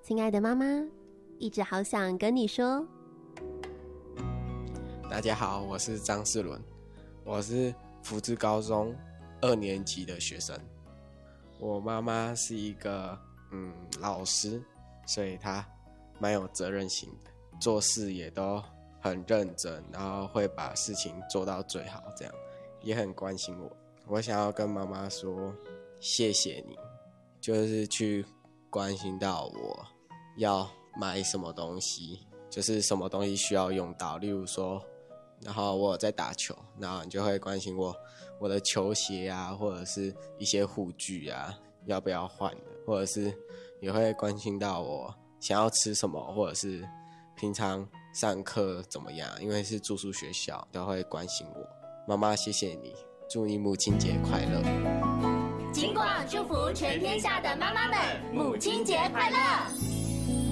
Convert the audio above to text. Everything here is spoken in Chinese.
亲爱的妈妈，一直好想跟你说。 大家好，我是张世伦，我是福智高中2年级的学生。我妈妈是一个老师，所以她蛮有责任心的，做事也都很认真，然后会把事情做到最好，这样也很关心我。我想要跟妈妈说谢谢你，就是去关心到我要买什么东西，就是什么东西需要用到，例如说然后我有在打球，然后你就会关心我的球鞋啊，或者是一些护具啊要不要换的，或者是也会关心到我想要吃什么，或者是平常上课怎么样，因为是住宿学校，都会关心我。妈妈谢谢你，祝你母亲节快乐。 金广祝福全天下的妈妈们母亲节快乐。